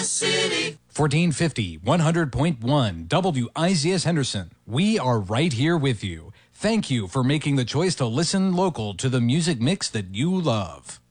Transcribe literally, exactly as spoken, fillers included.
City. fourteen fifty, one hundred point one, W I Z S Henderson. We are right here with you. Thank you for making the choice to listen local to the music mix that you love.